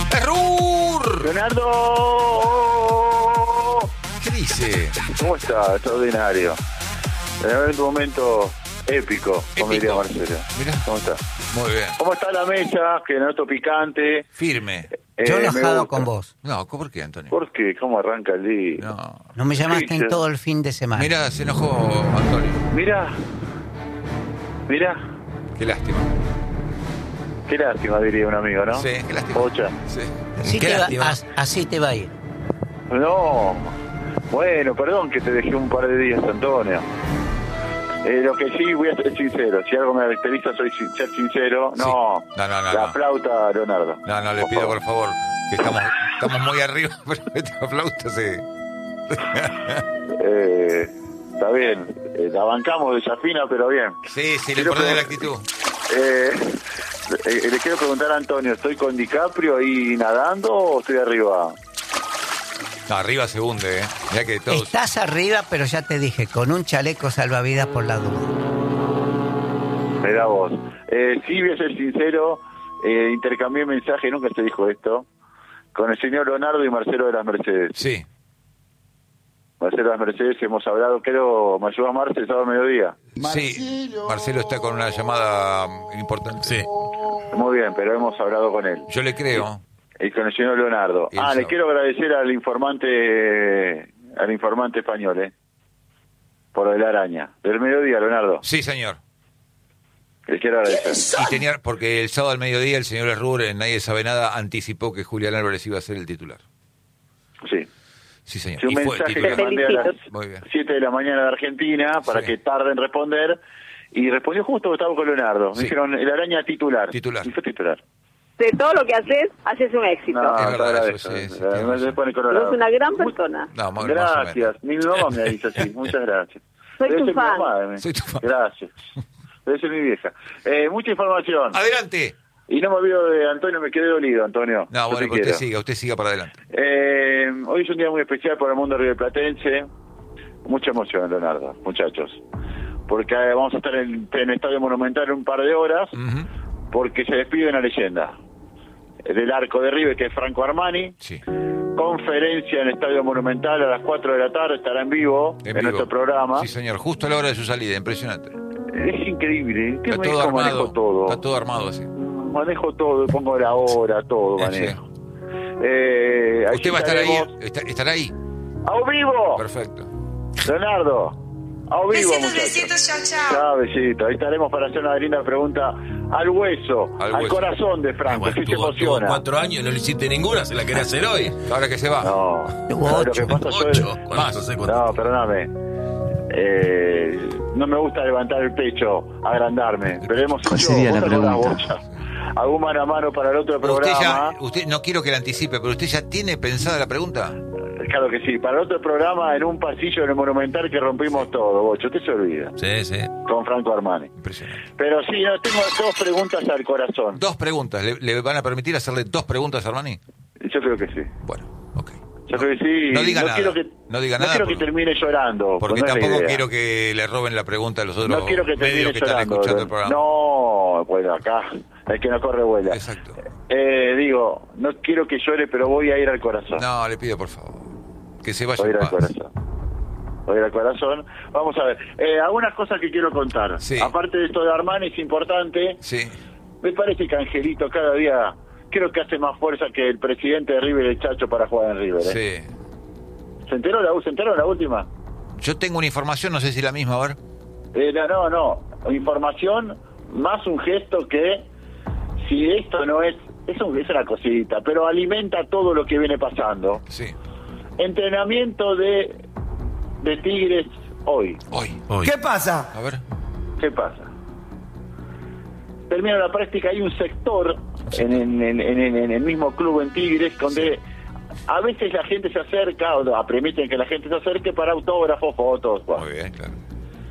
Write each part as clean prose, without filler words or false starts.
¡Error! ¡Leonardo! ¿Qué dice? ¿Cómo está? Extraordinario. En un momento épico, como diría Marcelo. Mirá. ¿Cómo está? Muy bien. ¿Cómo está la mesa? Que noto picante. Firme. Yo Me enojado gusta. con vos. No, ¿por qué, Antonio? ¿Por qué? ¿Cómo arranca el día? No. No me llamaste Sí, en sí. todo el fin de semana. Mira, se enojó Antonio. Mira. Qué lástima. Qué lástima, diría un amigo, ¿no? Sí, qué lástima. Pocha. Sí. Así Qué te, lástima. así te va a ir. No. Bueno, perdón que te dejé un par de días, Antonio. Lo que sí, voy a ser sincero. Si algo me caracteriza, soy ser sincero. Sí. No. No, La flauta, Leonardo. No, le pido por favor, que estamos muy arriba, pero esta flauta se... Está bien. La bancamos desafina, pero bien. Sí, le Quiero pone la pregun- actitud. Le quiero preguntar a Antonio, ¿estoy con DiCaprio ahí nadando o estoy arriba? No, arriba se hunde, Mirá que todos... Estás arriba, pero ya te dije, con un chaleco salvavidas por la duda. Mirá vos. Sí, voy a ser sincero, intercambié mensaje, nunca se dijo esto, con el señor Leonardo y Marcelo de las Mercedes. Sí. Marcelo de las Mercedes hemos hablado, creo, ¿me ayuda Marce el sábado al mediodía? Sí, Marcelo está con una llamada importante. Sí. Muy bien, pero hemos hablado con él. Yo le creo. Y con el señor Leonardo. Y Le eso. quiero agradecer al informante español, por lo de la araña. Del mediodía, Leonardo. Sí, señor. Le quiero agradecer. Y tenía, porque el sábado al mediodía el señor Errur, en Nadie Sabe Nada, anticipó que Julián Álvarez iba a ser el titular. Sí. Sí, señor. Sí, un Y fue el mensaje que titular. mandé a las Muy bien. 7 de la mañana de Argentina para Sí. que tarde en responder. Y respondió justo que estaba con Leonardo. Sí. Me dijeron, el araña titular. Titular. Y fue titular. De todo lo que haces un éxito. No, Es te verdad, agradezco. eso sí, tiene Me razón. pone colorado. Sos una gran persona. No, más o Gracias. menos. Mi mamá me dice así. Muchas gracias. Soy Debe tu ser mi fan. mamá, Soy tu fan. Gracias. Debe ser mi vieja. Mucha información. Adelante. Y no me olvido de Antonio, me quedé dolido, Antonio. No, Yo bueno, te pues quiero. usted siga para adelante. Hoy es un día muy especial para el mundo riverplatense. Mucha emoción, Leonardo, muchachos. Porque vamos a estar en el Estadio Monumental en un par de horas, Ujú. porque se despide una leyenda del arco de River, que es Franco Armani. Sí. Conferencia en el Estadio Monumental a las 4 de la tarde, estará en vivo en vivo. nuestro programa. Sí, señor. Justo a la hora de su salida. Impresionante. Es increíble, ¿qué Está me todo dijo? armado. Manejo todo. Está todo armado así. Manejo todo, pongo la hora, todo Sí. manejo. Usted va a estar ahí. ¿Estará ahí? ¡A vivo! Perfecto. Leonardo, a vivo, Besitos, muchachos. besitos, chao, chao. Chao, besito. Ahí estaremos para hacer una linda pregunta al hueso, Al al hueso. corazón de Franco, Bueno, si se tuvo emociona. 4 años y no le hiciste ninguna, se la quería hacer hoy. Ahora que se va. No, Tuvo ¿sabes lo 8. que pasa? Yo- 8. Más. No sé cuánto. No, perdóname. No me gusta levantar el pecho, agrandarme. Veremos si ¿Cuál yo, sería vos la te acordás, pregunta? Bocha. Hago mano a mano para el otro Usted programa. usted no quiero que la anticipe, pero usted ya tiene pensada la pregunta. Claro que sí, para el otro programa en un pasillo en el Monumental que rompimos todo, Bocho, usted se olvida. Sí, sí. Con Franco Armani. Impresionante. Pero sí, no, tengo 2 preguntas al corazón. Dos preguntas. ¿Le van a permitir hacerle 2 preguntas a Armani? Yo creo que sí. Bueno, ok. Yo creo que sí. No diga nada. Quiero que, No diga no nada, quiero que porque- termine llorando. Porque no es la tampoco idea. quiero que le roben la pregunta a los otros No quiero que termine medios que están llorando. escuchando el programa. No, bueno, acá el que no corre vuela. Exacto. Digo, no quiero que llore, pero voy a ir al corazón. No, le pido por favor que se vaya Voy a ir en al paz. corazón. Voy a ir al corazón. Vamos a ver. Algunas cosas que quiero contar. Sí. Aparte de esto de Armani, es importante. Sí. Me parece que Angelito cada día creo que hace más fuerza que el presidente de River, el Chacho, para jugar en River. Sí. ¿Se enteró la última? Yo tengo una información, no sé si la misma, a ver. No. Información más un gesto que, si esto no es una cosita, pero alimenta todo lo que viene pasando. Sí. Entrenamiento de Tigres hoy. Hoy. ¿Qué pasa? A ver. ¿Qué pasa? Termina la práctica, hay un sector en el mismo club en Tigres donde a veces la gente se acerca, o permiten que la gente se acerque para autógrafos, fotos. Bueno. Muy bien, claro.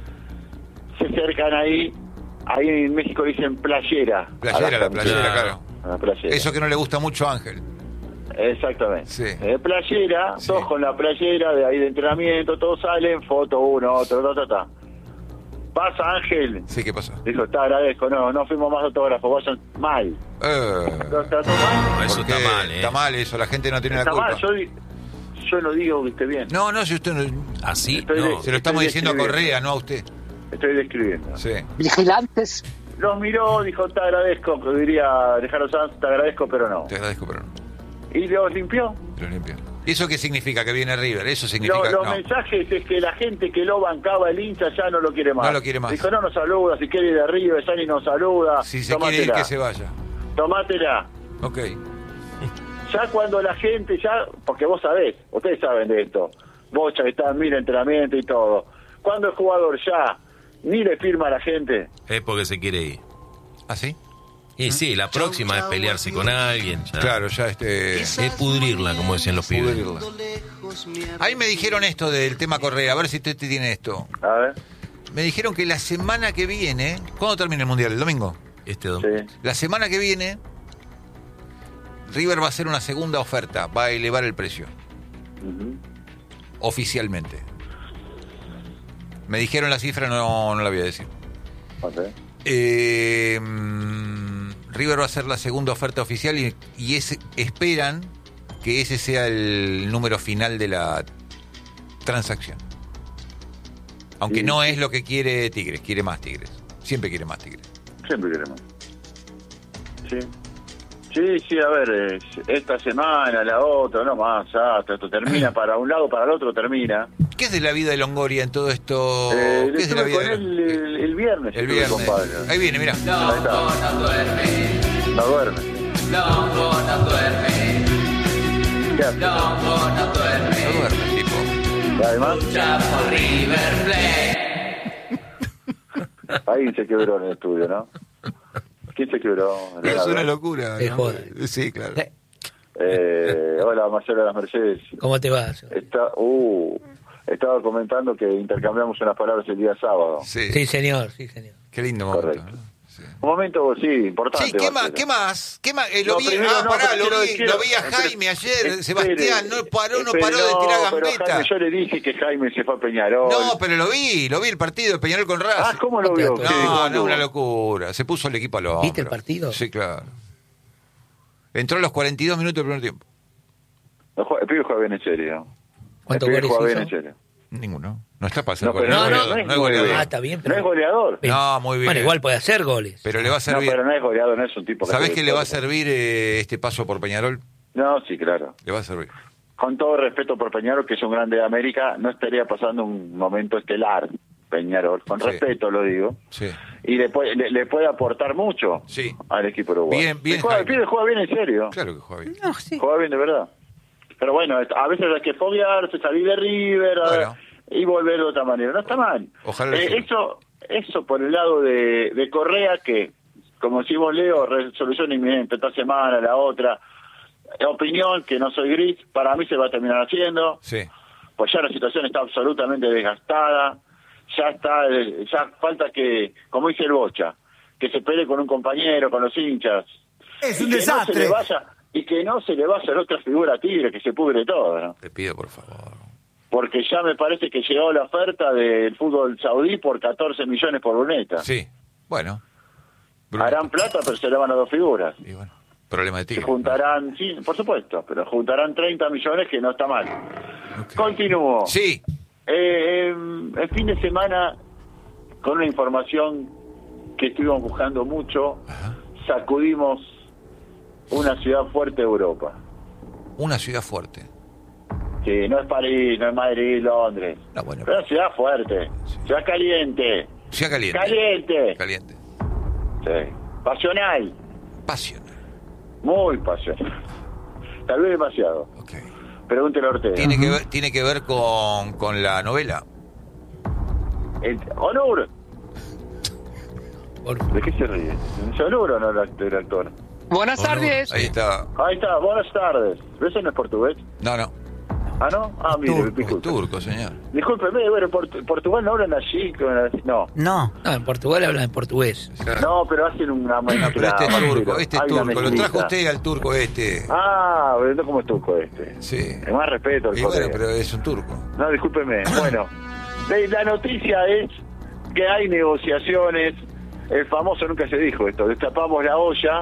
Se acercan ahí en México dicen playera. Playera, A la playera, camisetas. claro. A la playera. Eso que no le gusta mucho a Ángel. Exactamente. Sí. Playera, Sí. todos con la playera de ahí de entrenamiento, todos salen, foto uno, otro, ta. pasa, Ángel. Sí, ¿qué pasó? Dijo, te agradezco, no fuimos más autógrafos, vayan mal. ¿Lo trató mal? No, eso Porque está mal, Está mal eso, la gente no tiene Está la culpa. mal, yo no digo que esté bien. No, si usted no... ¿Así? Estoy No. Se lo estamos diciendo a describiendo. Correa, no a usted. Estoy describiendo. Sí. Vigilantes. Los miró, dijo, te agradezco, diría Alejandro Sanz, te agradezco, pero no. Te agradezco, pero no. Y los limpió. Lo limpio. ¿Y eso qué significa? ¿Que viene River? Eso significa... Los no. mensajes es que la gente que lo bancaba el hincha ya no lo quiere más. No lo quiere más. Dijo, no nos saluda, si quiere ir de River, Sani nos saluda. Si se quiere ir, que se vaya. Tomátela. Ok. Ya cuando la gente, porque vos sabés, ustedes saben de esto, Bocha que está en mil entrenamientos y todo. Cuando el jugador ya ni le firma a la gente, Es porque se quiere ir. ¿Ah, sí? Y sí, la próxima es pelearse con alguien. Ya. Claro, ya Es pudrirla, como decían los pibes. pudrirla. Ahí me dijeron esto del tema Correa, a ver si usted tiene esto. a ver, Me dijeron que la semana que viene... ¿Cuándo termina el Mundial? ¿El domingo? Este domingo. sí. La semana que viene, River va a hacer una segunda oferta, va a elevar el precio, Ujú. oficialmente. Me dijeron la cifra, no la voy a decir. Ok. River va a hacer la segunda oferta oficial y esperan que ese sea el número final de la transacción. Aunque Sí. no es lo que quiere Tigres, quiere más Tigres. Siempre quiere más Tigres. Siempre queremos. Sí. Sí, a ver, esta semana, la otra, no más, ya, esto termina para un lado, para el otro termina. ¿Qué es de la vida de Longoria en todo esto? ¿Qué es de la Estuve vida con de él el viernes. el estuve con viernes? Pablo. Ahí viene, mira. Ahí está. No duerme. ¿Qué hace? No duerme el tipo. Y además, ahí se quebró en el estudio, ¿no? ¿Quién se quebró? Es Leonardo. una locura. Es ¿no? joda. Sí, claro. Hola, Marcelo de las Mercedes. ¿Cómo te vas? Estaba comentando que intercambiamos unas palabras el día sábado. Sí. Sí, señor, sí, señor. Qué lindo momento. Correcto. ¿no? Sí. Un momento, sí, importante. Sí, ¿qué más? Marcelo. ¿Qué más? ¿Qué más? No, primero no, pero lo vi a Jaime ayer, Sebastián, no paró de tirar pero gambeta. Jaime, yo le dije que Jaime se fue a Peñarol. No, pero lo vi el partido de Peñarol con Racing. ¿Cómo lo vio? No, ¿Qué dijo? No, una locura. Se puso el equipo a los ¿Viste el hombros. partido? Sí, claro. Entró a los 42 minutos del primer tiempo. El pibe juega bien en serio. ¿Cuántos El pibe goles juega bien hizo? en serio. Ninguno. No está para ser No, pero goleador. no es No es goleador. Ah, está bien, pero... No es goleador. No, muy bien. Bueno, igual puede hacer goles. Pero le va a No, servir. pero no es goleador, no es un tipo que... ¿Sabés hace qué le va a todo. servir este paso por Peñarol? No, sí, claro. Le va a servir. Con todo respeto por Peñarol, que es un grande de América, no estaría pasando un momento estelar, Peñarol. Con Sí. respeto lo digo. Sí. Y le puede aportar mucho Sí. al equipo uruguayo. Bien, El Jaime. pibe juega bien en serio. Claro que juega bien. No, sí. Juega bien de verdad. Pero bueno, a veces hay que foguearse, salir de River Bueno. y volver de otra manera. No está mal. Ojalá le sirva. Eso por el lado de Correa, que, como decimos Leo, resolución inminente, esta semana, la otra. Opinión, que no soy gris, para mí se va a terminar haciendo. Sí. Pues ya la situación está absolutamente desgastada. Ya falta que, como dice el Bocha, que se pelee con un compañero, con los hinchas. Es Y un que no se desastre. le vaya, y que no se le vaya a la otra figura a Tigre, que se pudre todo, ¿no? Te pido, por favor. Porque ya me parece que llegó la oferta del fútbol saudí por 14 millones por Bruneta. Sí. Bueno. Harán plata, pero se le van a dos figuras. Y bueno, problema de Se Tigre. juntarán, sí, por supuesto, pero juntarán 30 millones, que no está mal. Ok. Continúo. Sí. El fin de semana, con una información que estuvimos buscando mucho, Ajá. sacudimos una ciudad fuerte de Europa. Una ciudad fuerte. Sí, no es París, no es Madrid, Londres. No, bueno. Pero una ciudad fuerte, ciudad caliente. Ciudad caliente. Caliente. Caliente. Sí. Pasional, Pasional. muy pasional. Tal vez demasiado. Ok. Pregúntele a Ortega. Tiene que ver con la novela. Onur, Por... ¿de qué se ríe? ¿Es Onur o no el actor? Buenas tardes. Ahí está. Ahí está, buenas tardes. ¿Ese no es portugués? No. ¿Ah, no? Ah, mire, Es disculpe. turco, señor. Discúlpeme, bueno, Portugal no hablan así. No. No. No, en Portugal hablan en portugués. No, pero hacen una No, pero mezcla. este es turco, Hay este es una turco. Lo mezclita. trajo usted al turco este. Ah, pero no como es turco este. Sí. Es más respeto al Y bueno, colega. pero es un turco. No, discúlpeme. Bueno, la noticia es que hay negociaciones, el famoso nunca se dijo esto, destapamos la olla,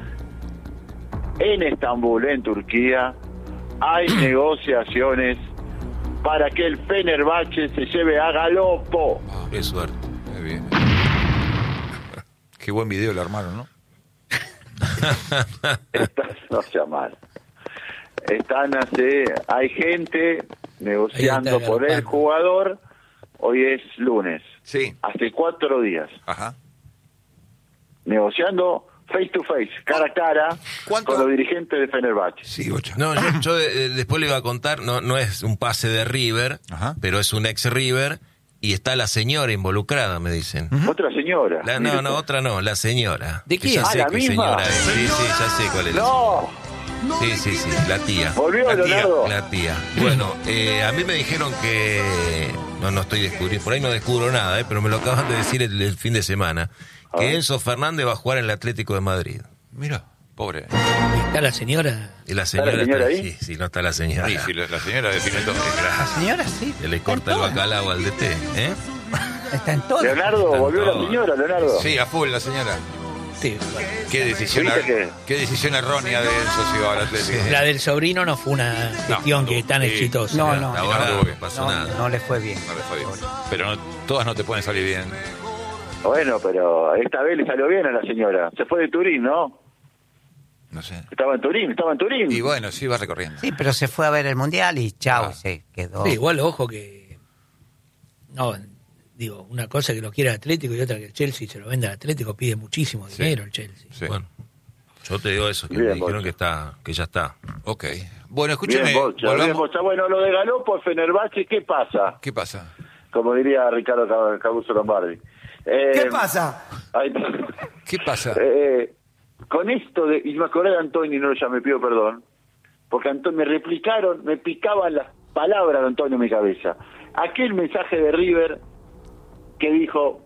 en Estambul, en Turquía, hay negociaciones para que el Fenerbahce se lleve a Galopo. Qué suerte. Muy bien. Qué buen video lo armaron, ¿no? No sea mal. Hay gente negociando por el jugador. Hoy es lunes. Sí. Hace 4 días. Ajá. Negociando face to face, cara a cara, ¿Cuánto? con los dirigentes de Fenerbahce. Sí, Bocha. No, yo después le iba a contar, no es un pase de River, Ajá. pero es un ex River y está la señora involucrada, me dicen. Otra señora. Otra no, la señora. ¿De Que quién? ya sé ¿la qué misma? señora es. Sí, ya sé cuál es. ¡No! Sí, la tía. ¿Volvió, la tía, Leonardo? La tía. Bueno, a mí me dijeron que... No estoy descubriendo, por ahí no descubro nada, pero me lo acaban de decir el fin de semana, que Enzo Fernández va a jugar en el Atlético de Madrid. Mira, pobre. ¿Está la señora? Y la señora, ¿Está la señora ahí? Sí, no está la señora. Sí, la señora define todo. La señora sí. Que le corta el bacalao al DT, ¿eh? Está en todo. Leonardo, Están volvió todos. la señora, Leonardo. Sí, a full la señora. Sí, bueno. Qué decisión, ¿Viste qué decisión errónea de Enzo si va al Atlético. La del sobrino no fue una gestión que tan exitosa. No, Hasta no, ahora no, no pasó nada. No le fue bien. No le fue bien. Pero todas no te pueden salir bien. Bueno, pero esta vez le salió bien a la señora. Se fue de Turín, ¿no? No sé. Estaba en Turín. Y bueno, sí, va recorriendo. Sí, pero se fue a ver el Mundial y chao, se quedó. Sí, igual, ojo que... No, digo, una cosa que lo quiera el Atlético y otra que el Chelsea se lo venda al Atlético, pide muchísimo dinero el Chelsea. Sí. Bueno, yo te digo eso, que Bien, me dijeron Bocha. que ya está. Ok. Bueno, escúcheme. Bien, Bocha, bien, Bocha. Bueno, lo de Galopo, Fenerbahce, ¿qué pasa? ¿Qué pasa? Como diría Ricardo Caruso Lombardi. ¿Qué pasa? Ahí- ¿Qué pasa? Con esto de... Y me acordé de Antonio y no ya me pido perdón. Porque me replicaron, me picaban las palabras de Antonio en mi cabeza. Aquel mensaje de River que dijo,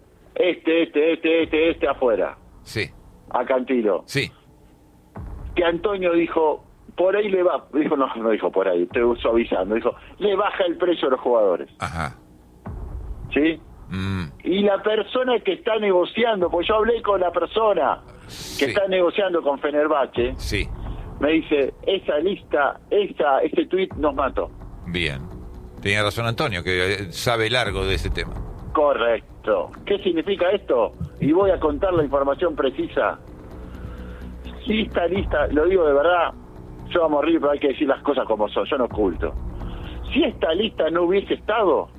este afuera, Sí, a Cantilo. sí. Que Antonio dijo, por ahí le va, dijo, no dijo por ahí, estoy suavizando, dijo, le baja el precio a los jugadores, Ajá. ¿sí? Y la persona que está negociando, pues yo hablé con la persona que Sí. está negociando con Fenerbahce, Sí. me dice, esa lista, ese tuit nos mató. Bien. Tenía razón Antonio, que sabe largo de ese tema. Correcto. ¿Qué significa esto? Y voy a contar la información precisa. Si esta lista, lo digo de verdad, yo amo a morir, pero hay que decir las cosas como son, yo no oculto. Si esta lista no hubiese estado,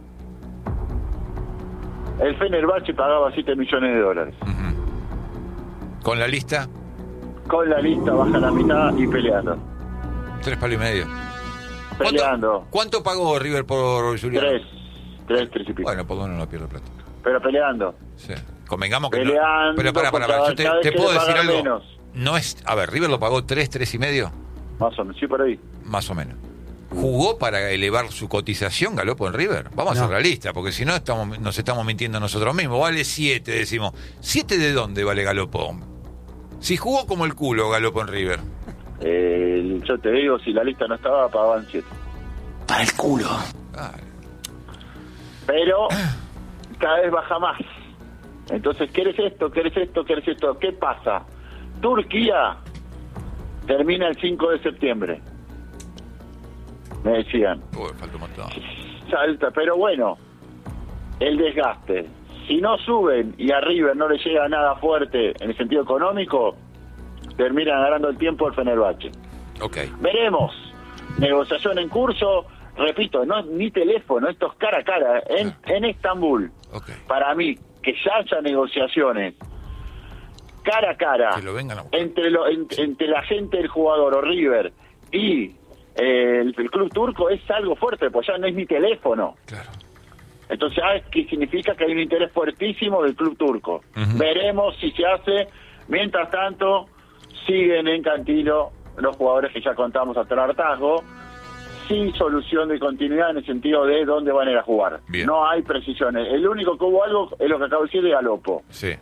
el Fenerbahce pagaba $7 millones. Con la lista, Con la lista baja la mitad y peleando. 3 palos y medio. Peleando. ¿Cuánto pagó River por Julián? Tres y pico. Bueno, por lo menos no pierde plata. Pero peleando. Sí. Convengamos que Peleando, no. Pero para, porque yo cada vez te que puedo le decir pagan algo. menos. No es, a ver, River lo pagó 3 y medio, Más o menos, sí, por ahí. más o menos. ¿Jugó para elevar su cotización Galopo en River? Vamos a ser realistas, porque si no nos estamos mintiendo nosotros mismos. Vale 7, decimos. ¿7 de dónde vale Galopo? Si jugó como el culo Galopo en River. Yo te digo, si la lista no estaba, pagaban 7. Para el culo. Ah, Pero cada vez baja más. Entonces, ¿quieres esto? ¿Qué pasa? Turquía termina el 5 de septiembre. Me decían. falta un montón. Salta, pero bueno, el desgaste. Si no suben y a River no le llega nada fuerte en el sentido económico, terminan ganando el tiempo el Fenerbahce. Ok. Veremos. Negociación en curso. Repito, no ni teléfono, esto es cara a cara en Estambul. Ok. Para mí, que ya haya negociaciones cara a cara Que lo vengan a buscar. entre la gente del jugador o River y el club turco es algo fuerte, pues ya no es ni teléfono. Claro. Entonces, ¿sabes qué significa? Que hay un interés fuertísimo del club turco. Ujú. Veremos si se hace. Mientras tanto, siguen en Cantilo los jugadores que ya contamos hasta el hartazgo, sin solución de continuidad en el sentido de dónde van a ir a jugar. Bien. No hay precisiones. El único que hubo algo es lo que acabo de decir de Galopo. Sí.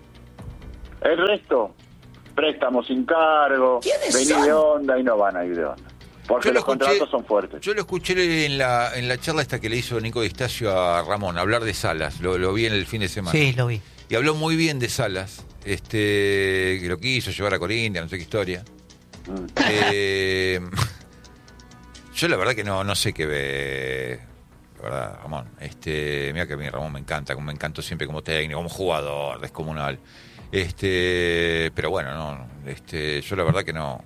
El resto, préstamos sin cargo, vení de onda y no van a ir de onda. Porque los contratos son fuertes. Yo lo escuché en la charla esta que le hizo Nico Di Stasio a Ramón, hablar de Salas. Lo vi en el fin de semana. Sí, lo vi. Y habló muy bien de Salas, que lo quiso llevar a Corinthians, no sé qué historia. Yo la verdad que no sé qué ve, la verdad, Ramón. Mira que a mí Ramón me encantó siempre como técnico, como jugador, descomunal. Pero bueno, yo la verdad que no.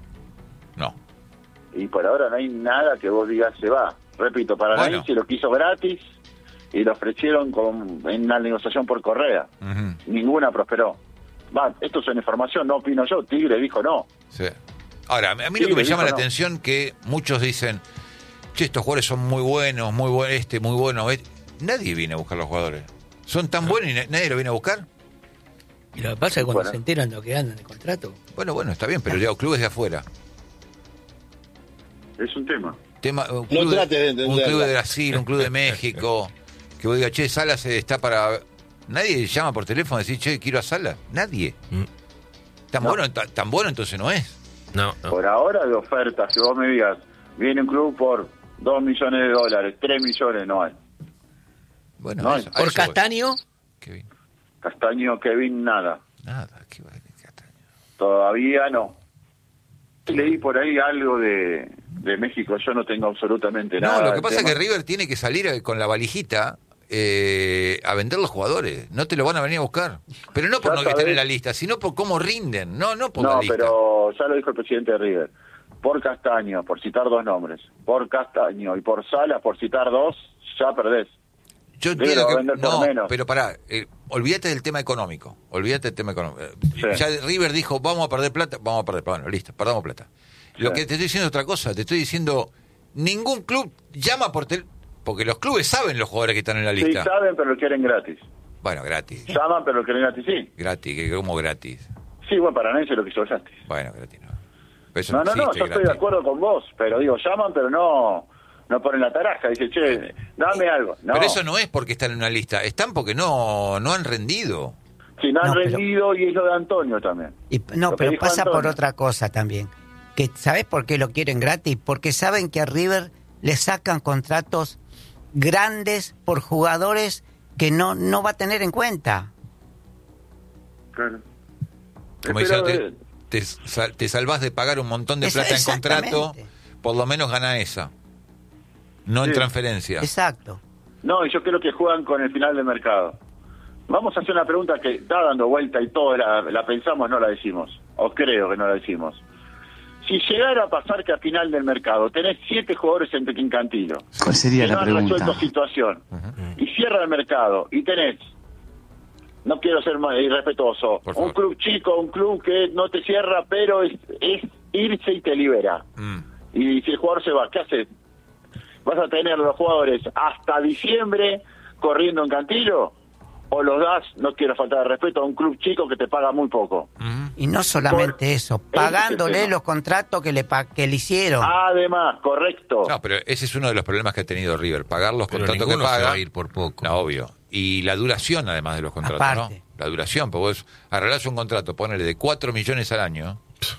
Y por ahora no hay nada que vos digas se va. Repito, Paranaense lo quiso gratis y lo ofrecieron en una negociación por Correa. Uh-huh. Ninguna prosperó. Esto es una información, no opino yo. Tigre dijo no. Sí. Ahora, a mí lo que me llama la atención que muchos dicen, che, estos jugadores son muy buenos, muy bueno. Nadie viene a buscar los jugadores. Son tan buenos y nadie lo viene a buscar. Y lo que pasa es que cuando se enteran de lo que andan de contrato. Bueno, está bien, pero ya clubes de afuera. Es un tema. Un club de Brasil, un club de México, que vos digas, che, Salas está para... Nadie llama por teléfono y dice, che, quiero a Salas. Nadie. Tan bueno entonces no es. No. Por ahora de ofertas, que vos me digas, viene un club por $2 millones, 3 millones, no hay. Bueno, no hay. ¿Por Castaño? Kevin. Castaño, Kevin, nada. ¿Qué va a decir Castaño? Todavía no. Leí por ahí algo de México, yo no tengo absolutamente nada. No, lo que pasa es que River tiene que salir con la valijita a vender los jugadores. No te lo van a venir a buscar. Pero no por no que estén en la lista, sino por cómo rinden. No por la lista. No, pero ya lo dijo el presidente de River. Por Castaño, por citar 2 nombres. Por Castaño y por Salas, por citar 2, ya perdés. Yo entiendo que... No, pero pará. Olvídate del tema económico. Sí. Ya River dijo, vamos a perder plata. Bueno, listo, perdamos plata. Lo que te estoy diciendo es otra cosa. Te estoy diciendo, ningún club llama por teléfono. Porque los clubes saben los jugadores que están en la lista. Sí, saben, pero lo quieren gratis. Bueno, gratis. Llaman, pero lo quieren gratis, sí. Gratis, ¿cómo gratis? Sí, bueno, Paranaense lo quiso gratis. Bueno, gratis no. No, yo estoy de acuerdo con vos, pero digo, llaman, pero no ponen la taraja. Dice, che, dame algo. No. Pero eso no es porque están en una lista. Están porque no han rendido. Sí, no han rendido y es lo de Antonio también. Pero pasa por otra cosa también. Que ¿sabés por qué lo quieren gratis? Porque saben que a River le sacan contratos grandes por jugadores que no va a tener en cuenta. Claro. Como dicen, te salvás de pagar un montón de plata en contrato, por lo menos gana esa. No en transferencia. Exacto. No, y yo creo que juegan con el final del mercado. Vamos a hacer una pregunta que está dando vuelta y todos la pensamos, no la decimos. O creo que no la decimos. Si llegara a pasar que a final del mercado tenés 7 jugadores en Cantilo, ¿cuál sería la pregunta? No han resuelto situación, y cierra el mercado, y tenés, no quiero ser irrespetuoso, un club chico, un club que no te cierra, pero es irse y te libera. Y si el jugador se va, ¿qué haces? ¿Vas a tener los jugadores hasta diciembre corriendo en Cantilo? ¿O los das, no quiero faltar de respeto, a un club chico que te paga muy poco? Y no solamente eso, pagándole los contratos que le hicieron. Además, correcto. No, pero ese es uno de los problemas que ha tenido River, pagar los contratos que paga. Se va a ir por poco. No, obvio. Y la duración, además de los contratos, aparte, ¿no? La duración, porque vos arreglás un contrato, ponele de 4 millones al año.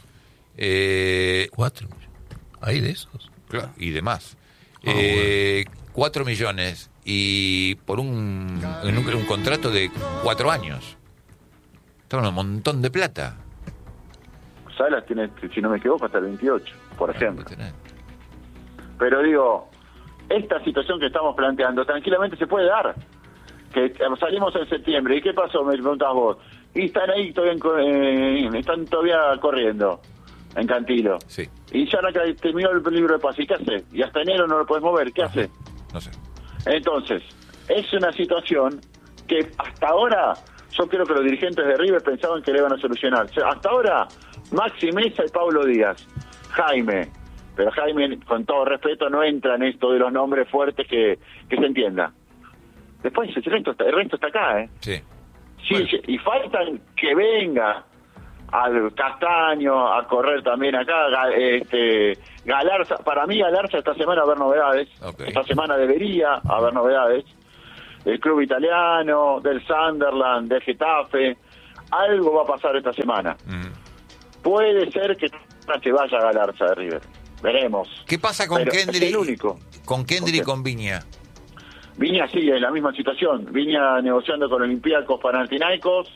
4 millones. ¿Hay de esos? Claro, y demás. Bueno. 4 millones y por un contrato de 4 años. Estamos un montón de plata. Salas tiene, si no me equivoco, hasta el 28, por ejemplo. Pero digo, esta situación que estamos planteando tranquilamente se puede dar. Que salimos en septiembre, ¿y qué pasó? Me preguntás vos. Y están ahí están todavía corriendo en Cantilo. Sí. Y ya terminó el libro de pase. ¿Y qué hace? Y hasta enero no lo puedes mover. ¿Qué hace? No sé. Entonces, es una situación que hasta ahora yo creo que los dirigentes de River pensaban que le iban a solucionar. O sea, hasta ahora, Maxi Mesa y Pablo Díaz. Jaime. Pero Jaime, con todo respeto, no entra en esto de los nombres fuertes que se entienda. Después el resto está acá, ¿eh? Sí. Sí, bueno. Y faltan que venga al Castaño a correr también acá, Galarza. Para mí Galarza esta semana va a haber novedades. Okay. Esta semana debería haber novedades. Del club italiano, del Sunderland, del Getafe. Algo va a pasar esta semana. Puede ser que se vaya Galarza de River. veremos. ¿Qué pasa con Pero Kendrick? es el único. Con Kendrick y Ok. con Viña. Viña sigue en la misma situación. Viña negociando con Olympiacos, Panathinaikos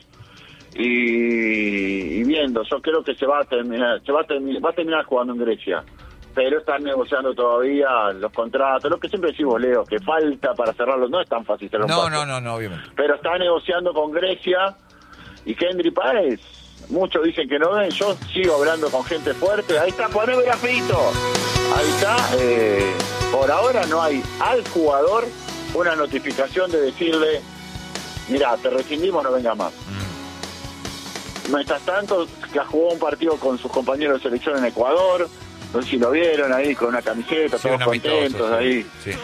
y viendo. Yo creo que va a terminar jugando en Grecia. Pero están negociando todavía los contratos. Lo que siempre decimos, Leo, que falta para cerrarlos. No es tan fácil cerrar un pacto. No, obviamente. Pero está negociando con Grecia y Kendrick Páez. Muchos dicen que no ven. Yo sigo hablando con gente fuerte. Ahí está, poneme grafito. Ahí está. Por ahora no hay al jugador una notificación de decirle, mira, te rescindimos, no venga más. Mientras tanto, que jugó un partido con sus compañeros de selección en Ecuador, no sé si lo vieron ahí con una camiseta, Sí, todos un amistoso, contentos sí. ahí.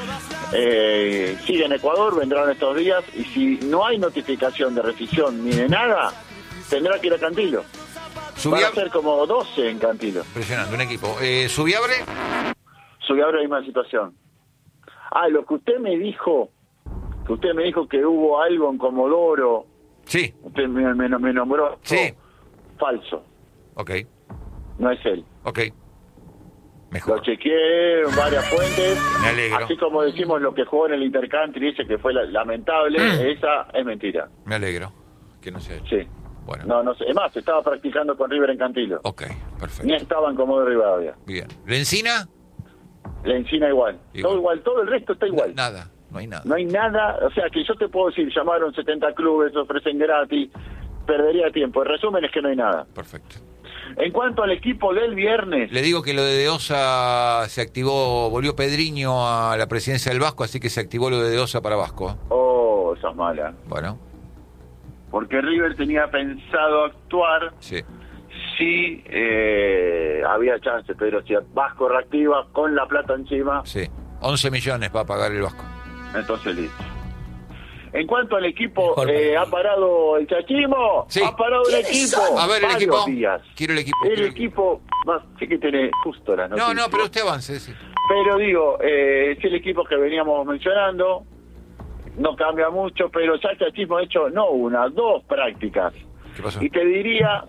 Sí. Sigue en Ecuador, vendrán estos días, y si no hay notificación de rescisión ni de nada, tendrá que ir a Cantilo. Van a ser como 12 en Cantilo. Impresionante, un equipo. ¿Subiabre? Subiabre, la misma situación. Lo que usted me dijo que hubo algo en Comodoro. Sí. Usted me nombró. Sí. Falso. Ok. No es él. Ok. Mejor. Lo chequeé en varias fuentes. Me alegro. Así como decimos lo que jugó en el Intercountry, ese que fue lamentable, esa es mentira. Me alegro. Que no sea él. Sí. Bueno. No sé. Es más, estaba practicando con River en Cantilo. Ok, perfecto. Ni estaba en Comodoro Rivadavia. Bien. ¿Lencina? La Encina igual. Todo igual. Todo el resto está igual. Nada. No hay nada. No hay nada, o sea que yo te puedo decir, llamaron 70 clubes, ofrecen gratis, perdería tiempo. El resumen es que no hay nada. Perfecto. En cuanto al equipo del viernes, Le digo que lo de Osa se activó, volvió Pedriño a la presidencia del Vasco, así que se activó lo de Osa para Vasco. esa es mala. Bueno, Porque River tenía pensado actuar sí. si había chance, pero si Vasco reactiva con la plata encima, Sí. 11 millones para pagar el Vasco. entonces listo. En cuanto al equipo, Mejor para ¿ha parado el Chachimo? Sí. ¿Ha parado el equipo? A ver, el Varios equipo. días. Quiero el equipo. El quiero equipo, sí que tiene justo las noticias. No, pero usted avance, sí. Pero digo, es el equipo que veníamos mencionando, no cambia mucho, pero ya el Chachismo ha hecho no una, 2 prácticas. ¿Qué pasó? Y te diría,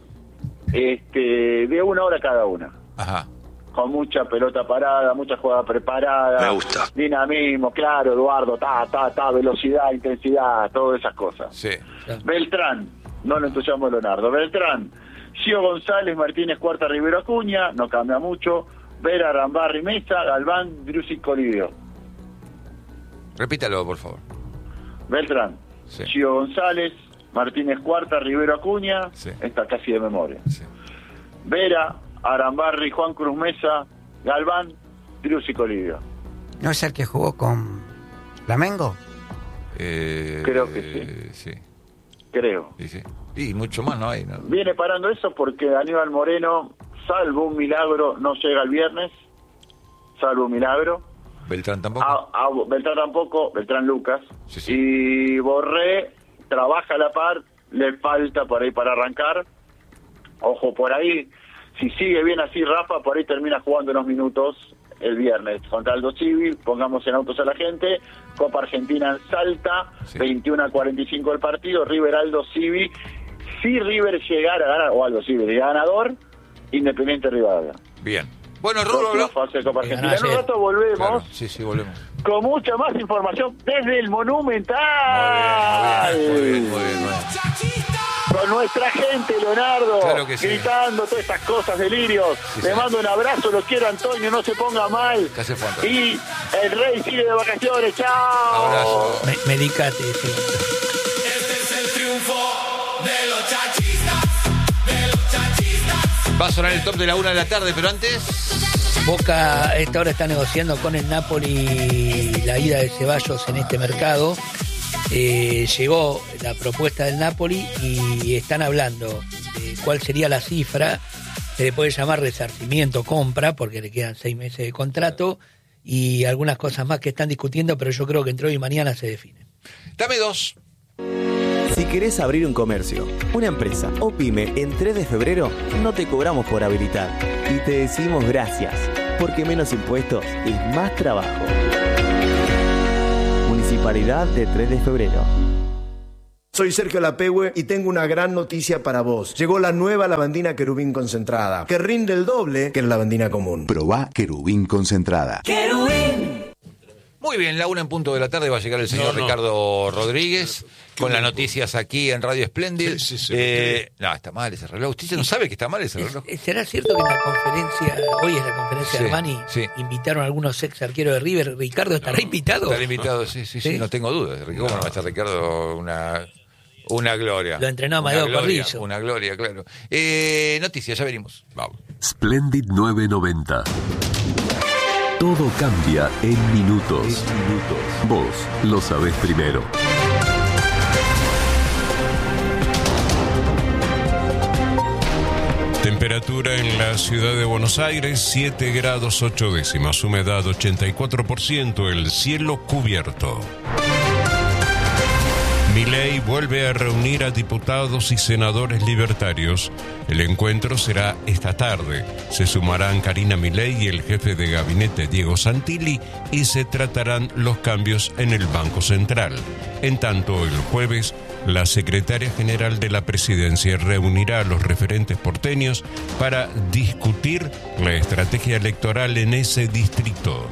de 1 hora cada una. Ajá. Con mucha pelota parada, mucha jugada preparada. Me gusta. Dinamismo, claro, Eduardo, velocidad, intensidad, todas esas cosas. Sí. Beltrán, no lo entusiasmo Leonardo. Beltrán, Gio González, Martínez, Cuarta, Rivero, Acuña, no cambia mucho. Vera, Rambarri, Mesa, Galván, Driussi, Colidio. Repítalo, por favor. Beltrán, Sí. Gio González, Martínez, Cuarta, Rivero, Acuña, Sí. está casi de memoria. Sí. Vera, Arambarri, Juan Cruz Mesa, Galván, Driussi, Colidio. ¿No es el que jugó con Flamengo? Creo que sí. Creo. Sí. Y mucho más no hay, ¿no? Viene parando eso porque Aníbal Moreno, salvo un milagro, no llega el viernes. Salvo un milagro. Beltrán tampoco. Beltrán tampoco, Beltrán Lucas. Sí. Y Borré trabaja a la par, le falta por ahí para arrancar. Ojo, por ahí, si sigue bien así Rafa, por ahí termina jugando unos minutos el viernes contra Aldo Civil. Pongamos en autos a la gente. Copa Argentina en Salta, Sí. 21-45 el partido. River Aldo Civil. Si River llegara a ganar, o Aldo Civil ganador, Independiente Rivadavia. Bien. Bueno, Rulo, Próxima fase de Copa Que Argentina. En un ganó rato volvemos Claro. Sí, volvemos. con mucha más información desde el Monumental. Muy bien. Con nuestra gente, Leonardo, Claro que sí. gritando todas estas cosas, delirios. Sí, Le sí. mando un abrazo, lo quiero, Antonio, no se ponga mal. Que hace falta. Y el Rey sigue de vacaciones, chao. Abrazo. Medicate, sí. Va a sonar el top de la 1 de la tarde, pero antes... Boca a esta hora está negociando con el Napoli la ida de Ceballos en este mercado. Llegó la propuesta del Napoli y están hablando de cuál sería la cifra. Se le puede llamar resarcimiento, compra, porque le quedan 6 meses de contrato y algunas cosas más que están discutiendo, pero yo creo que entre hoy y mañana se define. Dame 2. Si querés abrir un comercio, una empresa o pyme en 3 de febrero, no te cobramos por habilitar y te decimos gracias, porque menos impuestos es más trabajo. Municipalidad de 3 de febrero. Soy Sergio Lapehue y tengo una gran noticia para vos. Llegó la nueva lavandina Querubín concentrada, que rinde el doble que la lavandina común. Probá Querubín concentrada. ¡Querubín! Muy bien, la 1:00 de la tarde va a llegar el señor Ricardo Rodríguez con las noticias aquí en Radio Splendid. No, está mal ese reloj. ¿Usted no sabe que está mal ese reloj? ¿Será cierto que en la conferencia, hoy es la conferencia de Armani, invitaron a algunos ex arqueros de River? ¿Ricardo estará invitado? Estará invitado, sí, no tengo dudas. ¿Cómo no va a estar Ricardo? Una gloria. Lo entrenó Amadeo Corrillo. Una gloria, claro. Noticias, ya venimos. Vamos. Splendid 990. Todo cambia en minutos. Vos lo sabés primero. Temperatura en la ciudad de Buenos Aires, 7 grados 8 décimas. Humedad 84%, el cielo cubierto. Milei vuelve a reunir a diputados y senadores libertarios. El encuentro será esta tarde. Se sumarán Karina Milei y el jefe de gabinete Diego Santilli y se tratarán los cambios en el Banco Central. En tanto, el jueves, la secretaria general de la presidencia reunirá a los referentes porteños para discutir la estrategia electoral en ese distrito.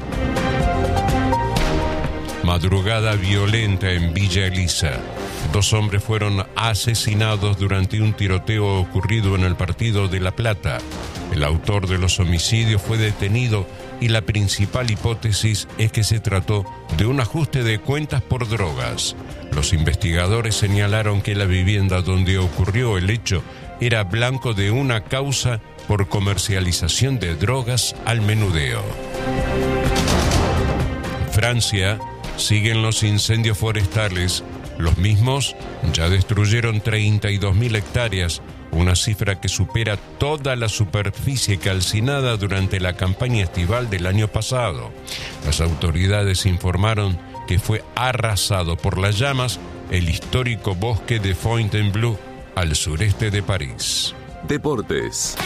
Madrugada violenta en Villa Elisa. 2 hombres fueron asesinados durante un tiroteo ocurrido en el partido de La Plata. El autor de los homicidios fue detenido y la principal hipótesis es que se trató de un ajuste de cuentas por drogas. Los investigadores señalaron que la vivienda donde ocurrió el hecho era blanco de una causa por comercialización de drogas al menudeo. Francia. Siguen los incendios forestales. Los mismos ya destruyeron 32.000 hectáreas, una cifra que supera toda la superficie calcinada durante la campaña estival del año pasado. Las autoridades informaron que fue arrasado por las llamas el histórico bosque de Fontainebleau, al sureste de París. Deportes.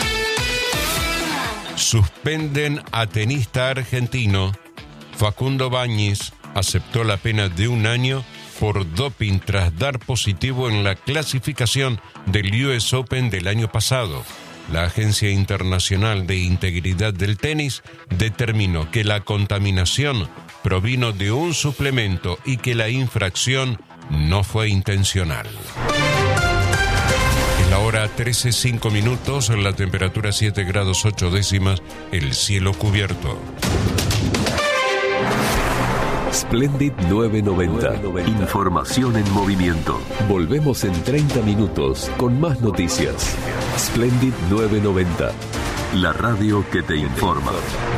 Suspenden a tenista argentino. Facundo Báñez aceptó la pena de 1 año por doping tras dar positivo en la clasificación del US Open del año pasado. La Agencia Internacional de Integridad del Tenis determinó que la contaminación provino de un suplemento y que la infracción no fue intencional. Es la hora 13:05, la temperatura 7 grados 8 décimas, el cielo cubierto. Splendid 990. Información en movimiento. Volvemos en 30 minutos con más noticias. Splendid 990. La radio que te informa.